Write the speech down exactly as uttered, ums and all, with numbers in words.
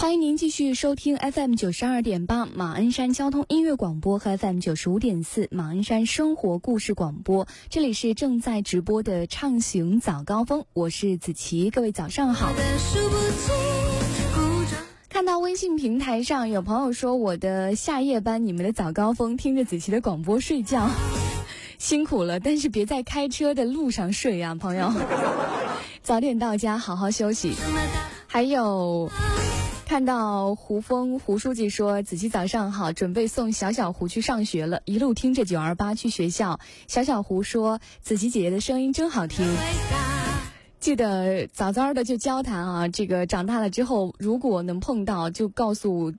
欢迎您继续收听 F M 九十二点八马鞍山交通音乐广播和 F M 九十五点四马鞍山生活故事广播，这里是正在直播的畅行早高峰，我是子琪，各位早上好。看到微信平台上有朋友说我的下夜班，你们的早高峰听着子琪的广播睡觉，辛苦了，但是别在开车的路上睡啊，朋友，早点到家好好休息。还有看到胡峰胡书记说，子琪早上好，准备送小小胡去上学了，一路听着九二八去学校。小小胡说，子琪姐姐的声音真好听，记得早早的就交谈啊，这个长大了之后如果能碰到就告诉